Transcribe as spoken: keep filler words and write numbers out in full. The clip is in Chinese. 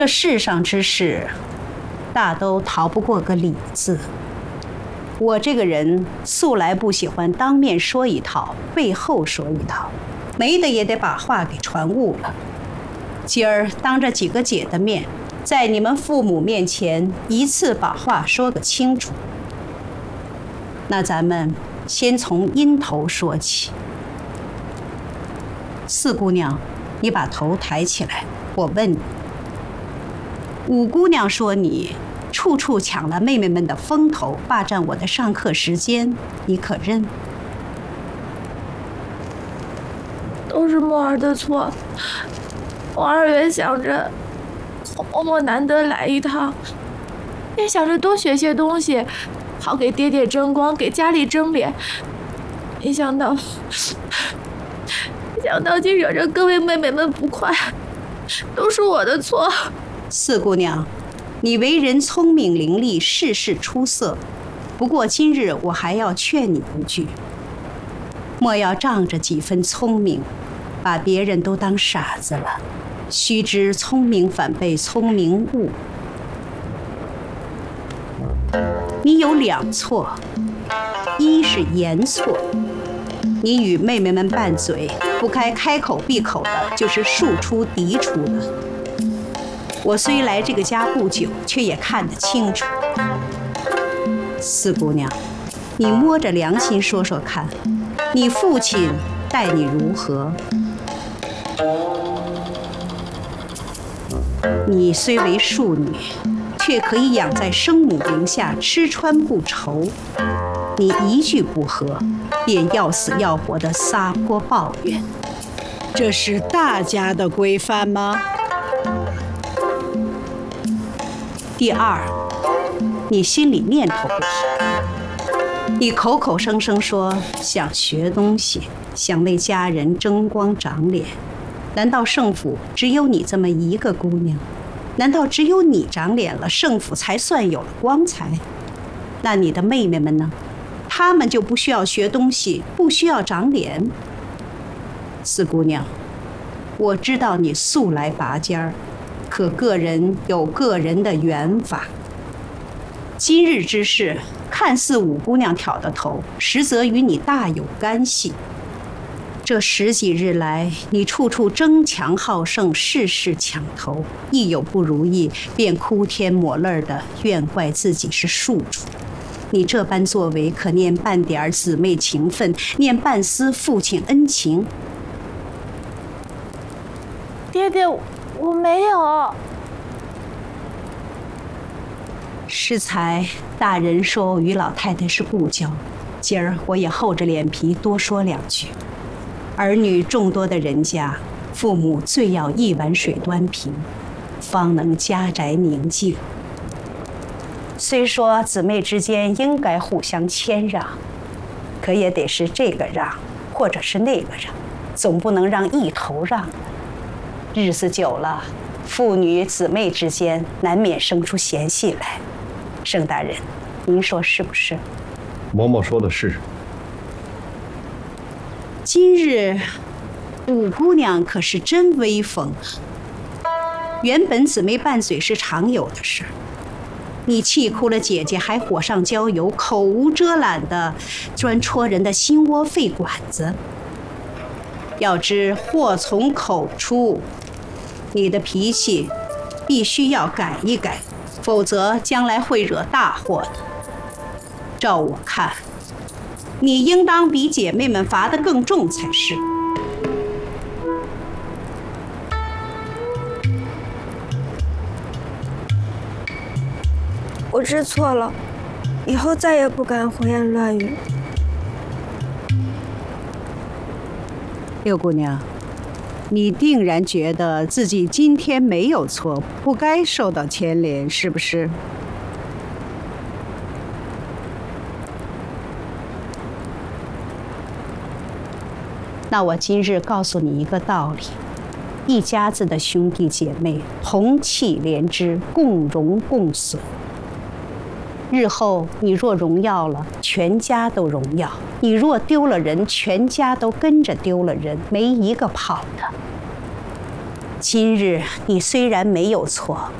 这世上之事，大都逃不过个理字。我这个人素来不喜欢当面说一套，背后说一套，没的也得把话给传悟了。今儿当着几个姐的面，在你们父母面前一次把话说个清楚。那咱们先从因头说起。四姑娘，你把头抬起来，我问你。五姑娘说你处处抢了妹妹们的风头，霸占我的上课时间，你可认？ 都是墨儿的错。我二月想着嬷嬷难得来一趟，也想着多学些东西，好给爹爹争光，给家里争脸。没想到，没想到竟惹着各位妹妹们不快，都是我的错。 四姑娘，你为人聪明伶俐，事事出色。不过今日我还要劝你一句，莫要仗着几分聪明，把别人都当傻子了。须知聪明反被聪明误。你有两错，一是言错，你与妹妹们拌嘴，不该开口闭口的就是庶出嫡出的。我虽来这个家不久，却也看得清楚。四姑娘，你摸着良心说说看，你父亲待你如何？你虽为庶女，却可以养在生母名下，吃穿不愁。你一句不合，便要死要活的撒泼抱怨，这是大家的规范吗？第二，你心里念头不提，你口口声声说想学东西，想为家人争光长脸，难道圣府只有你这么一个姑娘？难道只有你长脸了，圣府才算有了光彩？那你的妹妹们呢？她们就不需要学东西，不需要长脸？四姑娘，我知道你素来拔尖儿，可个人有个人的缘法。今日之事，看似五姑娘挑的头，实则与你大有干系。这十几日来，你处处争强好胜，事事抢头，一有不如意，便哭天抹泪的怨怪自己是庶出。你这般作为，可念半点姊妹情分，念半丝父亲恩情？ 爹爹，我没有。 适才大人说我与老太太是故交，今儿我也厚着脸皮多说两句。儿女众多的人家，父母最要一碗水端平，方能家宅宁静。虽说姊妹之间应该互相谦让，可也得是这个让，或者是那个让，总不能让一头让的。日子久了，父女姊妹之间难免生出嫌隙来。盛大人，您说是不是？ 嬷嬷说的是。 今日五姑娘可是真威风啊！原本姊妹拌嘴是常有的事，你气哭了姐姐，还火上浇油，口无遮拦的专戳人的心窝肺管子。要知祸从口出，你的脾气必须要改一改，否则将来会惹大祸的。照我看，你应当比姐妹们罚得更重才是。 我知错了，以后再也不敢胡言乱语。 六姑娘，你定然觉得自己今天没有错，不该受到牵连，是不是？那我今日告诉你一个道理：一家子的兄弟姐妹，同气连枝，共荣共损。日后你若荣耀了，全家都荣耀；你若丢了人，全家都跟着丢了人，没一个跑的。 今日你虽然没有错，